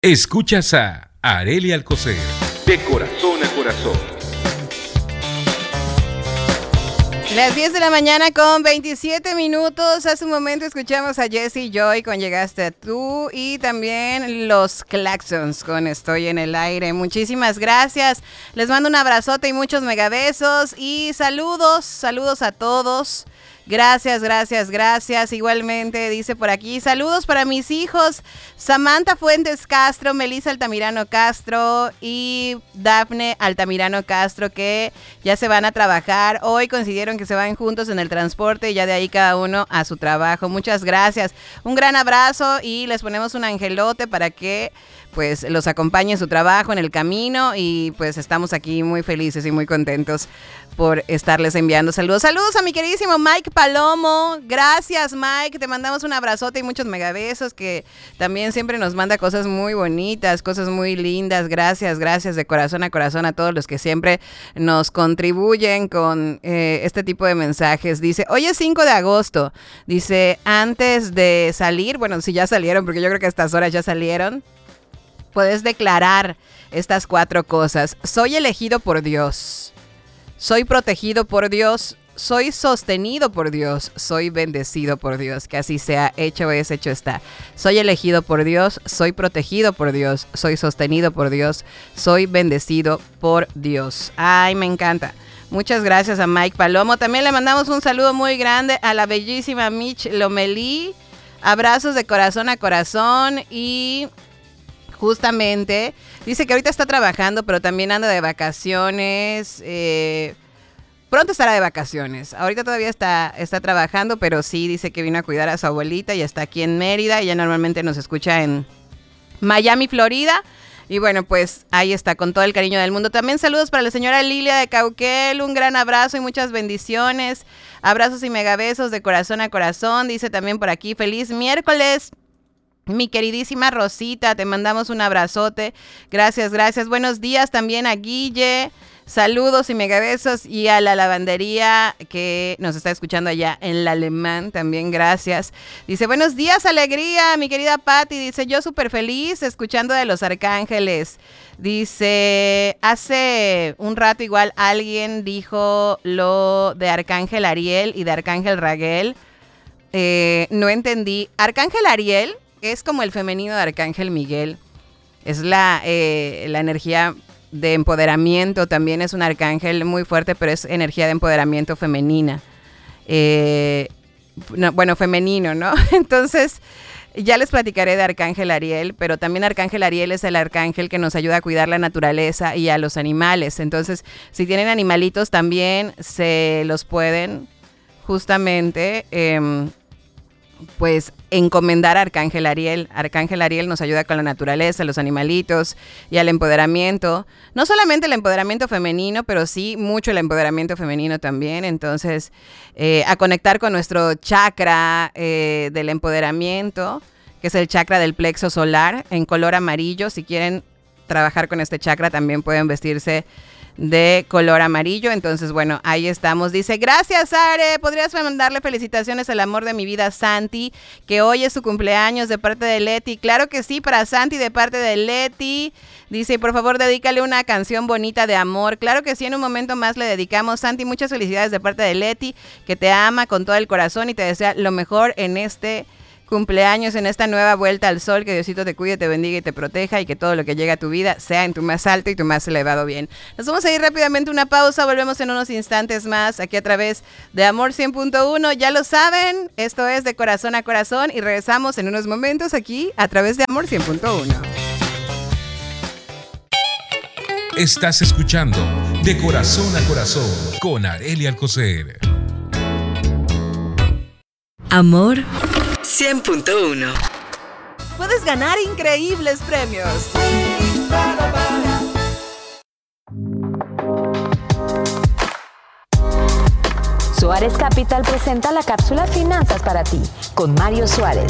Escuchas a Arely Alcocer. De corazón a corazón. Las 10 de la mañana con 27 minutos. Hace un momento escuchamos a Jessie Joy con Llegaste Tú y también los Claxons con Estoy en el Aire. Muchísimas gracias. Les mando un abrazote y muchos megabesos y saludos a todos. Gracias. Igualmente dice por aquí, saludos para mis hijos Samantha Fuentes Castro, Melissa Altamirano Castro y Dafne Altamirano Castro, que ya se van a trabajar. Hoy coincidieron que se van juntos en el transporte y ya de ahí cada uno a su trabajo. Muchas gracias. Un gran abrazo y les ponemos un angelote para que pues los acompañe en su trabajo, en el camino, y pues estamos aquí muy felices y muy contentos por estarles enviando saludos. Saludos a mi queridísimo Mike Palomo. Gracias, Mike. Te mandamos un abrazote y muchos megabesos, que también siempre nos manda cosas muy bonitas, cosas muy lindas. Gracias de corazón a corazón a todos los que siempre nos contribuyen con este tipo de mensajes. Dice, hoy es 5 de agosto. Dice, antes de salir, bueno, si ya salieron, porque yo creo que a estas horas ya salieron, puedes declarar estas 4 cosas. Soy elegido por Dios. Soy protegido por Dios. Soy sostenido por Dios. Soy bendecido por Dios. Que así sea, hecho es, hecho está. Soy elegido por Dios. Soy protegido por Dios. Soy sostenido por Dios. Soy bendecido por Dios. Ay, me encanta. Muchas gracias a Mike Palomo. También le mandamos un saludo muy grande a la bellísima Mitch Lomelí. Abrazos de corazón a corazón y... justamente, dice que ahorita está trabajando, pero también anda de vacaciones. Pronto estará de vacaciones. Ahorita todavía está trabajando, pero sí dice que vino a cuidar a su abuelita y está aquí en Mérida. Ella normalmente nos escucha en Miami, Florida. Y bueno, pues ahí está, con todo el cariño del mundo. También saludos para la señora Lilia de Cauquel. Un gran abrazo y muchas bendiciones. Abrazos y megabesos de corazón a corazón. Dice también por aquí, feliz miércoles. Mi queridísima Rosita, te mandamos un abrazote. Gracias. Buenos días también a Guille. Saludos y megabesos. Y a la lavandería que nos está escuchando allá en La Alemán. También gracias. Dice, buenos días, alegría, mi querida Patti. Dice, yo súper feliz escuchando de Los Arcángeles. Dice, hace un rato igual alguien dijo lo de Arcángel Ariel y de Arcángel Raguel. No entendí. Arcángel Ariel es como el femenino de Arcángel Miguel. Es la energía de empoderamiento. También es un arcángel muy fuerte, pero es energía de empoderamiento femenina. Femenino, ¿no? Entonces, ya les platicaré de Arcángel Ariel, pero también Arcángel Ariel es el arcángel que nos ayuda a cuidar la naturaleza y a los animales. Entonces, si tienen animalitos, también se los pueden justamente... pues encomendar a Arcángel Ariel. Arcángel Ariel nos ayuda con la naturaleza, los animalitos y al empoderamiento. No solamente el empoderamiento femenino, pero sí mucho el empoderamiento femenino también. Entonces, a conectar con nuestro chakra del empoderamiento, que es el chakra del plexo solar, en color amarillo. Si quieren trabajar con este chakra, también pueden vestirse de color amarillo. Entonces, bueno, ahí estamos. Dice, gracias, Are. ¿Podrías mandarle felicitaciones al amor de mi vida, Santi, que hoy es su cumpleaños, de parte de Leti? Claro que sí, para Santi de parte de Leti. Dice, por favor, dedícale una canción bonita de amor. Claro que sí, en un momento más le dedicamos. Santi, muchas felicidades de parte de Leti, que te ama con todo el corazón y te desea lo mejor en este cumpleaños, en esta nueva vuelta al sol. Que Diosito te cuide, te bendiga y te proteja, y que todo lo que llega a tu vida sea en tu más alto y tu más elevado bien. Nos vamos a ir rápidamente a una pausa. Volvemos en unos instantes más aquí a través de Amor 100.1. Ya lo saben, esto es de corazón a corazón, y regresamos en unos momentos aquí a través de Amor 100.1. Estás escuchando De Corazón a Corazón con Arely Alcocer. Amor 100.1. Puedes ganar increíbles premios. Suárez Capital presenta la cápsula Finanzas para ti, con Mario Suárez.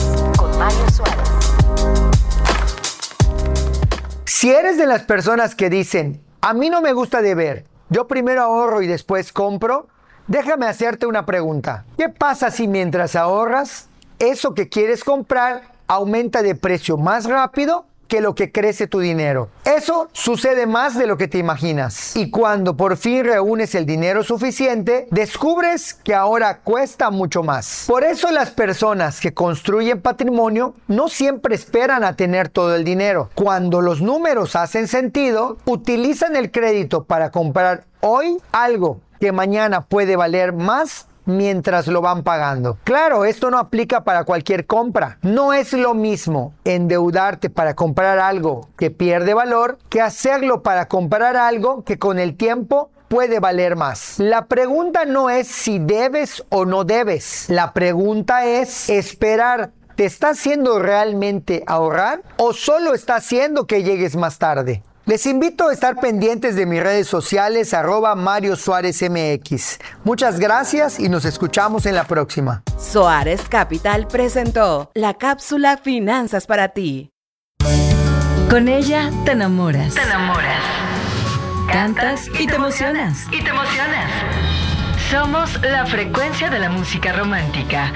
Si eres de las personas que dicen, a mí no me gusta deber, yo primero ahorro y después compro, déjame hacerte una pregunta. ¿Qué pasa si mientras ahorras, eso que quieres comprar aumenta de precio más rápido que lo que crece tu dinero. Eso sucede más de lo que te imaginas. Y cuando por fin reúnes el dinero suficiente, descubres que ahora cuesta mucho más. Por eso las personas que construyen patrimonio no siempre esperan a tener todo el dinero. Cuando los números hacen sentido, utilizan el crédito para comprar hoy algo que mañana puede valer más mientras lo van pagando. Claro, esto no aplica para cualquier compra. No es lo mismo endeudarte para comprar algo que pierde valor que hacerlo para comprar algo que con el tiempo puede valer más. La pregunta no es si debes o no debes. La pregunta es esperar. ¿Te está haciendo realmente ahorrar o solo está haciendo que llegues más tarde? Les invito a estar pendientes de mis redes sociales @Mario Suárez MX. Muchas gracias y nos escuchamos en la próxima. Suárez Capital presentó la cápsula Finanzas para ti. Con ella te enamoras. Te enamoras. Cantas y te emocionas. Y te emocionas. Somos la frecuencia de la música romántica.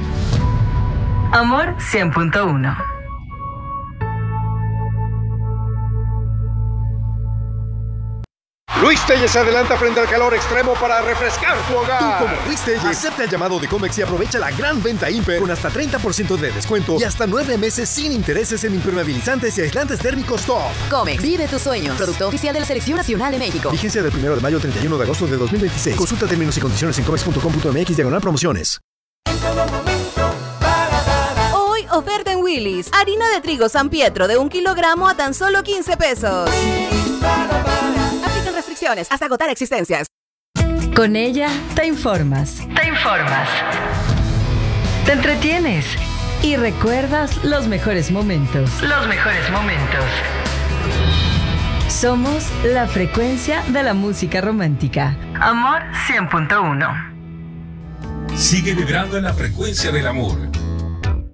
Amor 100.1. Luis Telles se adelanta frente al calor extremo para refrescar tu hogar. Tú, como Luis Telles, acepta el llamado de Comex y aprovecha la gran venta Imper con hasta 30% de descuento y hasta 9 meses sin intereses en impermeabilizantes y aislantes térmicos top. Comex, vive tus sueños. Producto oficial de la Selección Nacional de México. Vigencia del 1 de mayo al 31 de agosto de 2026. Consulta términos y condiciones en comex.com.mx/promociones. Hoy oferta en Willy's. Harina de trigo San Pietro de 1 kilogramo a tan solo 15 pesos. Aplican restricciones hasta agotar existencias. Con ella te informas. Te informas. Te entretienes. Y recuerdas los mejores momentos. Los mejores momentos. Somos la frecuencia de la música romántica. Amor 100.1. Sigue vibrando en la frecuencia del amor.